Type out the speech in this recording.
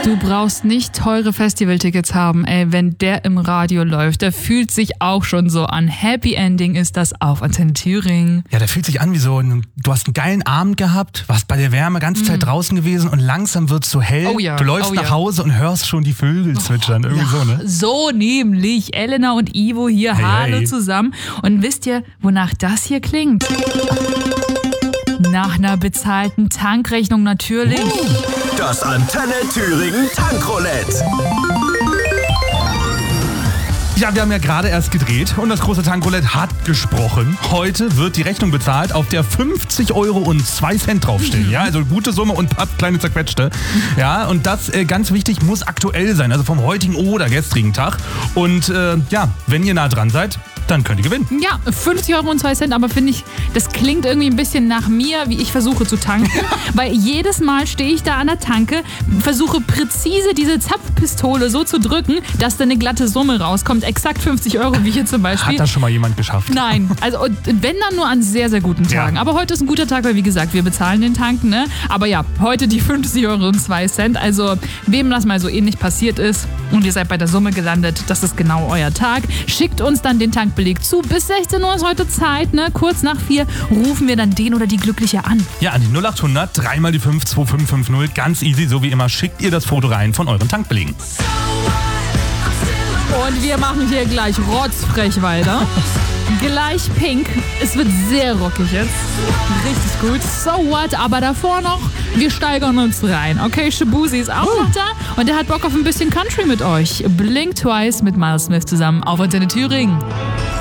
Du brauchst nicht teure Festivaltickets haben, wenn der im Radio läuft. Der fühlt sich auch schon so an. Happy Ending ist das auf Antenne Thüringen. Ja, der fühlt sich an wie so, du hast einen geilen Abend gehabt, warst bei der Wärme ganze Zeit draußen gewesen und langsam wird's so hell. Oh ja, du läufst nach Hause und hörst schon die Vögel zwitschern. Irgendwie so, ne? So nämlich. Elena und Ivo hier, hallo zusammen. Und wisst ihr, wonach das hier klingt? Nach einer bezahlten Tankrechnung natürlich. Das Antenne Thüringen Tankroulette. Ja, wir haben ja gerade erst gedreht und das große Tankroulette hat gesprochen. Heute wird die Rechnung bezahlt, auf der 50,02 € draufstehen. Ja, also gute Summe und kleine zerquetschte. Ja, und das, ganz wichtig, muss aktuell sein, also vom heutigen oder gestrigen Tag. Und wenn ihr nah dran seid, dann könnt ihr gewinnen. Ja, 50,02 €, aber finde ich, das klingt irgendwie ein bisschen nach mir, wie ich versuche zu tanken. Weil jedes Mal stehe ich da an der Tanke, versuche präzise diese Zapfpistole so zu drücken, dass da eine glatte Summe rauskommt. Exakt 50 €, wie hier zum Beispiel. Hat das schon mal jemand geschafft? Nein, also wenn dann nur an sehr, sehr guten Tagen. Ja. Aber heute ist ein guter Tag, weil wie gesagt, wir bezahlen den Tanken, ne? Aber ja, heute die 50,02 €. Also wem das mal so ähnlich passiert ist und ihr seid bei der Summe gelandet, das ist genau euer Tag. Schickt uns dann den Tankbeleg zu. Bis 16 Uhr ist heute Zeit, ne? Kurz nach 4 rufen wir dann den oder die Glückliche an. Ja, an die 0800 3 mal die 5 2550. Ganz easy, so wie immer, schickt ihr das Foto rein von euren Tankbelegen. Und wir machen hier gleich rotzfrech weiter. Gleich Pink. Es wird sehr rockig jetzt. Richtig gut. So what? Aber davor noch, wir steigern uns rein. Okay, Shabuzi ist auch noch da und der hat Bock auf ein bisschen Country mit euch. Blink Twice mit Miles Smith zusammen auf Antenne Thüringen.